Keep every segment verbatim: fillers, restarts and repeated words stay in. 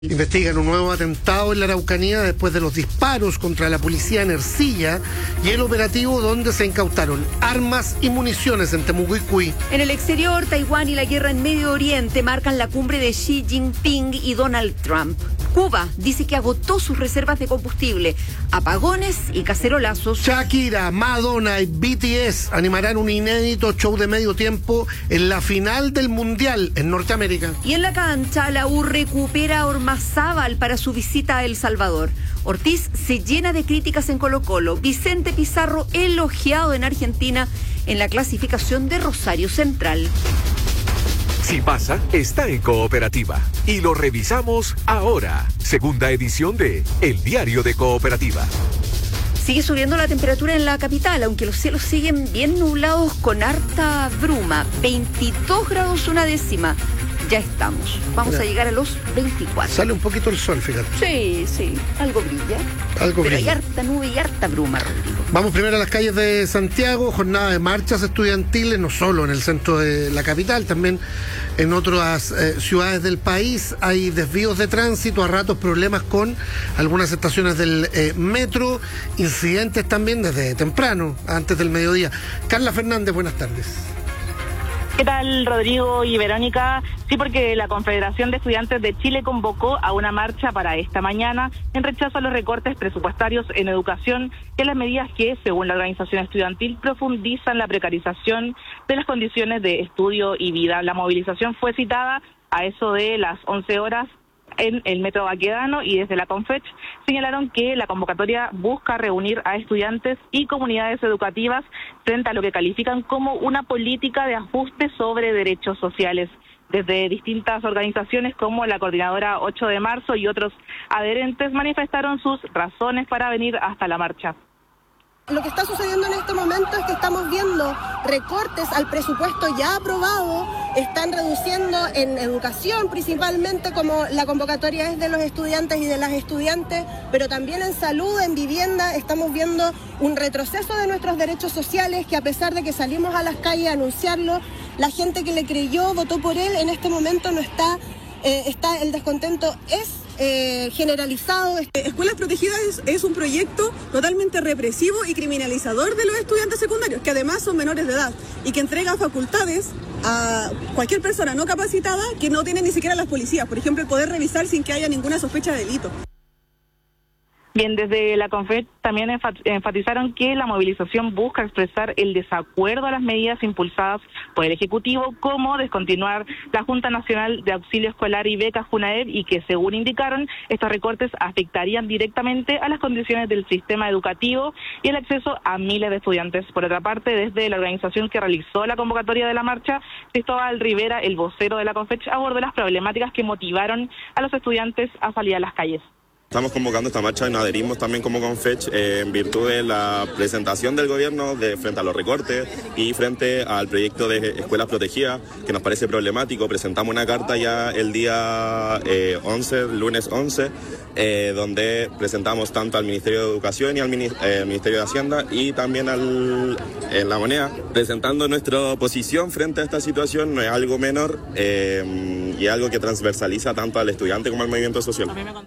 Investigan un nuevo atentado en la Araucanía después de los disparos contra la policía en Ercilla y el operativo donde se incautaron armas y municiones en Temucuicui. En el exterior, Taiwán y la guerra en Medio Oriente marcan la cumbre de Xi Jinping y Donald Trump. Cuba dice que agotó sus reservas de combustible, apagones y cacerolazos. Shakira, Madonna y B T S animarán un inédito show de medio tiempo en la final del Mundial en Norteamérica. Y en la cancha, la U recupera a Ormazábal para su visita a El Salvador. Ortiz se llena de críticas en Colo-Colo. Vicente Pizarro elogiado en Argentina en la clasificación de Rosario Central. Si pasa, está en Cooperativa. Y lo revisamos ahora. Segunda edición de El Diario de Cooperativa. Sigue subiendo la temperatura en la capital, aunque los cielos siguen bien nublados con harta bruma. veintidós grados una décima. Ya estamos. Vamos Mira, a llegar a los veinticuatro. Sale un poquito el sol, fíjate. Sí, sí. Algo brilla. Algo Pero brilla. hay harta nube y harta bruma, Rodrigo. Vamos primero a las calles de Santiago. Jornada de marchas estudiantiles, no solo en el centro de la capital, también en otras eh, ciudades del país. Hay desvíos de tránsito, a ratos problemas con algunas estaciones del eh, metro, incidentes también desde temprano, antes del mediodía. Carla Fernández, buenas tardes. ¿Qué tal, Rodrigo y Verónica? Sí, porque la Confederación de Estudiantes de Chile convocó a una marcha para esta mañana en rechazo a los recortes presupuestarios en educación y a las medidas que, según la organización estudiantil, profundizan la precarización de las condiciones de estudio y vida. La movilización fue citada a eso de las once horas en el Metro Baquedano, y desde la Confech señalaron que la convocatoria busca reunir a estudiantes y comunidades educativas frente a lo que califican como una política de ajuste sobre derechos sociales. Desde distintas organizaciones como la Coordinadora ocho de marzo y otros adherentes manifestaron sus razones para venir hasta la marcha. Lo que está sucediendo en este momento es que estamos viendo recortes al presupuesto ya aprobado, están reduciendo en educación principalmente, como la convocatoria es de los estudiantes y de las estudiantes, pero también en salud, en vivienda, estamos viendo un retroceso de nuestros derechos sociales que, a pesar de que salimos a las calles a anunciarlo, la gente que le creyó, votó por él, en este momento no está, eh, está el descontento es Eh, generalizado. Escuelas Protegidas es, es un proyecto totalmente represivo y criminalizador de los estudiantes secundarios, que además son menores de edad y que entrega facultades a cualquier persona no capacitada que no tiene ni siquiera las policías. Por ejemplo, el poder revisar sin que haya ninguna sospecha de delito. Bien, desde la Confed también enfatizaron que la movilización busca expresar el desacuerdo a las medidas impulsadas por el Ejecutivo, como descontinuar la Junta Nacional de Auxilio Escolar y Becas Junaed, y que, según indicaron, estos recortes afectarían directamente a las condiciones del sistema educativo y el acceso a miles de estudiantes. Por otra parte, desde la organización que realizó la convocatoria de la marcha, Cristóbal Rivera, el vocero de la Confed, abordó las problemáticas que motivaron a los estudiantes a salir a las calles. Estamos convocando esta marcha y nos adherimos también como Confech eh, en virtud de la presentación del gobierno de, frente a los recortes y frente al proyecto de Escuelas Protegidas, que nos parece problemático. Presentamos una carta ya el día eh, once, lunes once, eh, donde presentamos tanto al Ministerio de Educación y al Mini, eh, Ministerio de Hacienda y también al, en La Moneda, presentando nuestra posición frente a esta situación. No es algo menor eh, y es algo que transversaliza tanto al estudiante como al movimiento social.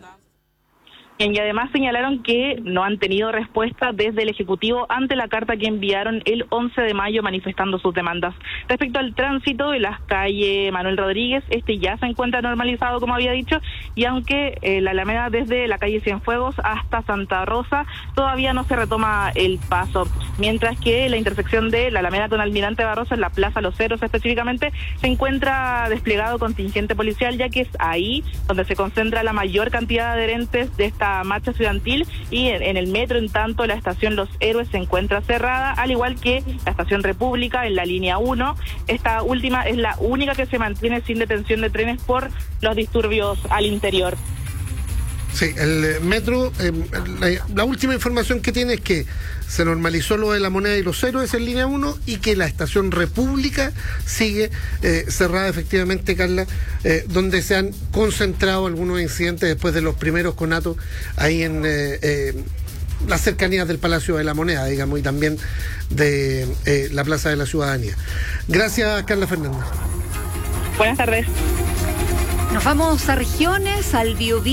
Y además señalaron que no han tenido respuesta desde el Ejecutivo ante la carta que enviaron el once de mayo manifestando sus demandas. Respecto al tránsito de las calles Manuel Rodríguez, este ya se encuentra normalizado, como había dicho, y aunque eh, la Alameda desde la calle Cienfuegos hasta Santa Rosa todavía no se retoma el paso, mientras que la intersección de la Alameda con Almirante Barroso, en la Plaza Los Ceros específicamente, se encuentra desplegado contingente policial, ya que es ahí donde se concentra la mayor cantidad de adherentes de esta marcha estudiantil, y en, en el metro, en tanto, la estación Los Héroes se encuentra cerrada, al igual que la estación República en la línea uno. Esta última es la única que se mantiene sin detención de trenes por los disturbios al interior. Sí, el metro, eh, la, la última información que tiene es que se normalizó lo de La Moneda y Los Héroes en línea uno y que la estación República sigue eh, cerrada, efectivamente, Carla, eh, donde se han concentrado algunos incidentes después de los primeros conatos ahí en eh, eh, las cercanías del Palacio de la Moneda, digamos, y también de eh, la Plaza de la Ciudadanía. Gracias, Carla Fernández. Buenas tardes. Nos vamos a regiones, al Biobío.